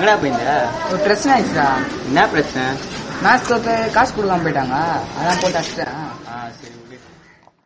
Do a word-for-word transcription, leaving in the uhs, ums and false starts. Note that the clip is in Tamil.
எங்கடா போயிருந்த? ஒரு பிரச்சனை ஆயிடுச்சுடா. என்ன பிரச்சனை? மேட்ச் தோத்து காசு கொடுக்காம போயிட்டாங்க, அதான் போட்டு அடிச்சிட்டேன். ஆ சரி.